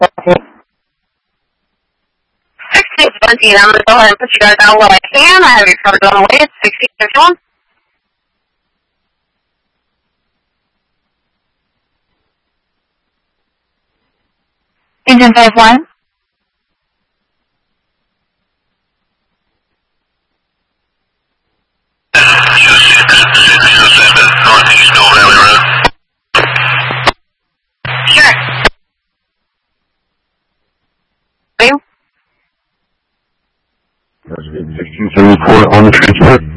1617, I'm going to go ahead and put you guys on what I can. I have your covered on the way. It's 1651. Engine 51. Northeast Mill Valley Road. Sure. That's 16 report on the transmit.